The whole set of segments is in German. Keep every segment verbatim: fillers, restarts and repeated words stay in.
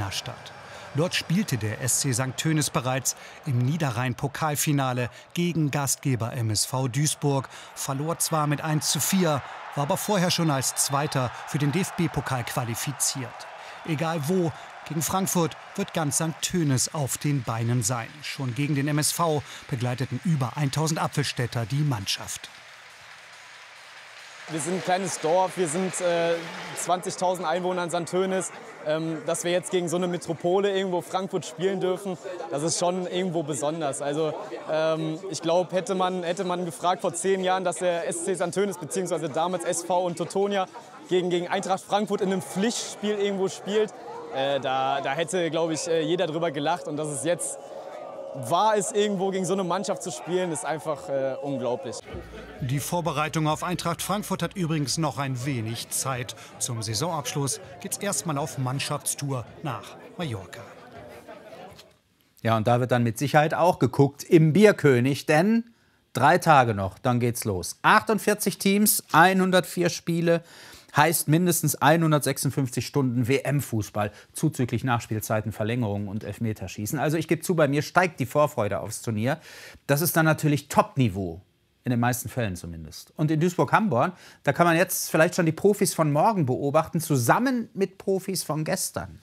Männerstadt. Dort spielte der S C Sankt Tönis bereits im Niederrhein-Pokalfinale gegen Gastgeber M S V Duisburg, verlor zwar mit eins zu vier, war aber vorher schon als Zweiter für den D F B-Pokal qualifiziert. Egal wo, gegen Frankfurt wird ganz Sankt Tönis auf den Beinen sein. Schon gegen den M S V begleiteten über tausend Apfelstädter die Mannschaft. Wir sind ein kleines Dorf, wir sind äh, zwanzigtausend Einwohner in Sankt Tönis. Ähm, dass wir jetzt gegen so eine Metropole irgendwo Frankfurt spielen dürfen, das ist schon irgendwo besonders. Also ähm, ich glaube, hätte man, hätte man gefragt vor zehn Jahren, dass der S C Sankt Tönis bzw. damals S V und Teutonia gegen, gegen Eintracht Frankfurt in einem Pflichtspiel irgendwo spielt, äh, da, da hätte, glaube ich, jeder drüber gelacht. Und dass es jetzt war, es irgendwo gegen so eine Mannschaft zu spielen, ist einfach äh, unglaublich. Die Vorbereitung auf Eintracht Frankfurt hat übrigens noch ein wenig Zeit. Zum Saisonabschluss geht's erstmal auf Mannschaftstour nach Mallorca. Ja, und da wird dann mit Sicherheit auch geguckt im Bierkönig, denn drei Tage noch, dann geht's los. achtundvierzig Teams, hundertvier Spiele. Heißt mindestens hundertsechsundfünfzig Stunden W M-Fußball, zuzüglich Nachspielzeiten, Verlängerungen und Elfmeterschießen. Also ich gebe zu, bei mir steigt die Vorfreude aufs Turnier. Das ist dann natürlich Top-Niveau, in den meisten Fällen zumindest. Und in Duisburg-Hamborn, da kann man jetzt vielleicht schon die Profis von morgen beobachten, zusammen mit Profis von gestern.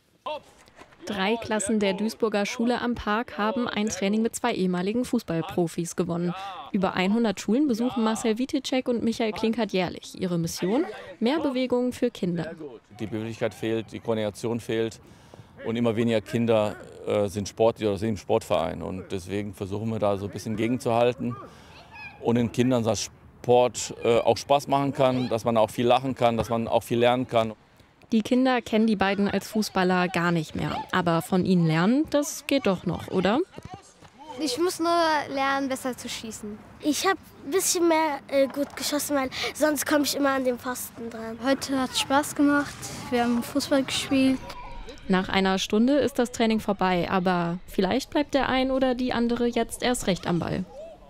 Drei Klassen der Duisburger Schule am Park haben ein Training mit zwei ehemaligen Fußballprofis gewonnen. Über hundert Schulen besuchen Marcel Witicek und Michael Klinkert jährlich. Ihre Mission? Mehr Bewegung für Kinder. Die Beweglichkeit fehlt, die Koordination fehlt und immer weniger Kinder äh, sind Sportler oder sind im Sportverein. Und deswegen versuchen wir da so ein bisschen gegenzuhalten und den Kindern, dass Sport äh, auch Spaß machen kann, dass man auch viel lachen kann, dass man auch viel lernen kann. Die Kinder kennen die beiden als Fußballer gar nicht mehr. Aber von ihnen lernen, das geht doch noch, oder? Ich muss nur lernen, besser zu schießen. Ich habe ein bisschen mehr äh, gut geschossen, weil sonst komme ich immer an den Pfosten dran. Heute hat es Spaß gemacht. Wir haben Fußball gespielt. Nach einer Stunde ist das Training vorbei. Aber vielleicht bleibt der ein oder die andere jetzt erst recht am Ball.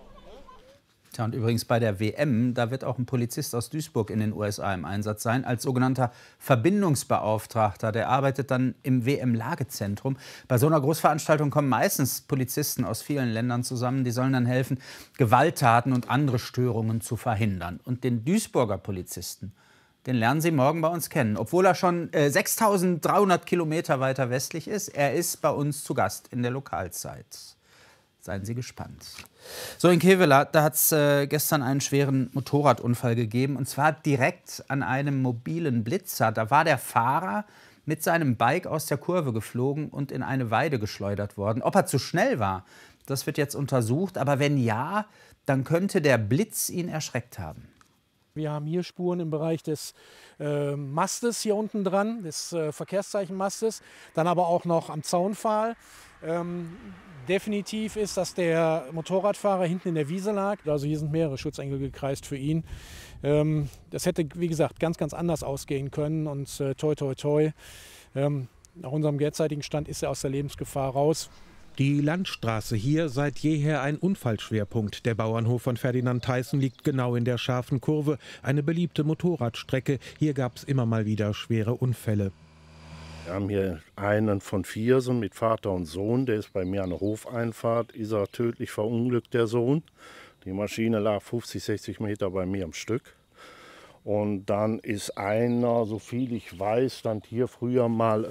Tja, und übrigens bei der W M, da wird auch ein Polizist aus Duisburg in den U S A im Einsatz sein, als sogenannter Verbindungsbeauftragter. Der arbeitet dann im W M-Lagezentrum. Bei so einer Großveranstaltung kommen meistens Polizisten aus vielen Ländern zusammen. Die sollen dann helfen, Gewalttaten und andere Störungen zu verhindern. Und den Duisburger Polizisten, den lernen Sie morgen bei uns kennen. Obwohl er schon äh, sechstausenddreihundert Kilometer weiter westlich ist, er ist bei uns zu Gast in der Lokalzeit. Seien Sie gespannt. So, in Kevela, da hat es äh, gestern einen schweren Motorradunfall gegeben. Und zwar direkt an einem mobilen Blitzer. Da war der Fahrer mit seinem Bike aus der Kurve geflogen und in eine Weide geschleudert worden. Ob er zu schnell war, das wird jetzt untersucht. Aber wenn ja, dann könnte der Blitz ihn erschreckt haben. Wir haben hier Spuren im Bereich des äh, Mastes hier unten dran, des äh, Verkehrszeichenmastes. Dann aber auch noch am Zaunpfahl. Ähm, Definitiv ist, dass der Motorradfahrer hinten in der Wiese lag. Also hier sind mehrere Schutzengel gekreist für ihn. Ähm, das hätte, wie gesagt, ganz, ganz anders ausgehen können. Und äh, toi, toi, toi. Ähm, nach unserem derzeitigen Stand ist er aus der Lebensgefahr raus. Die Landstraße hier seit jeher ein Unfallschwerpunkt. Der Bauernhof von Ferdinand Theissen liegt genau in der scharfen Kurve. Eine beliebte Motorradstrecke. Hier gab es immer mal wieder schwere Unfälle. Wir haben hier einen von Viersen mit Vater und Sohn, der ist bei mir an der Hofeinfahrt, ist er tödlich verunglückt, der Sohn. Die Maschine lag fünfzig, sechzig Meter bei mir am Stück. Und dann ist einer, so viel ich weiß, stand hier früher mal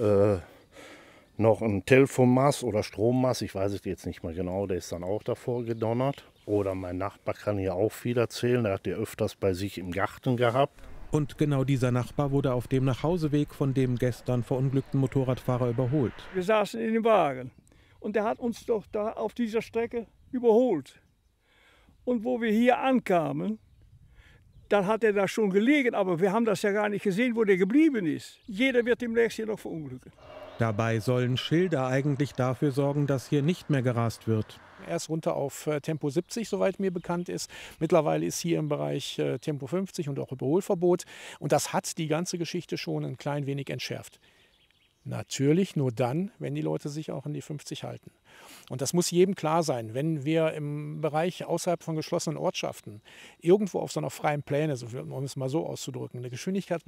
äh, noch ein Telefonmast oder Strommast, ich weiß es jetzt nicht mehr genau, der ist dann auch davor gedonnert. Oder mein Nachbar kann hier auch viel erzählen, der hat den öfters bei sich im Garten gehabt. Und genau dieser Nachbar wurde auf dem Nachhauseweg von dem gestern verunglückten Motorradfahrer überholt. Wir saßen in dem Wagen und der hat uns doch da auf dieser Strecke überholt. Und wo wir hier ankamen, dann hat er da schon gelegen, aber wir haben das ja gar nicht gesehen, wo der geblieben ist. Jeder wird demnächst hier noch verunglücken. Dabei sollen Schilder eigentlich dafür sorgen, dass hier nicht mehr gerast wird. Er ist runter auf äh, Tempo siebzig, soweit mir bekannt ist. Mittlerweile ist hier im Bereich äh, Tempo fünfzig und auch Überholverbot. Und das hat die ganze Geschichte schon ein klein wenig entschärft. Natürlich nur dann, wenn die Leute sich auch an die fünfzig halten. Und das muss jedem klar sein, wenn wir im Bereich außerhalb von geschlossenen Ortschaften irgendwo auf so einer freien Pläne, um es mal so auszudrücken, eine Geschwindigkeit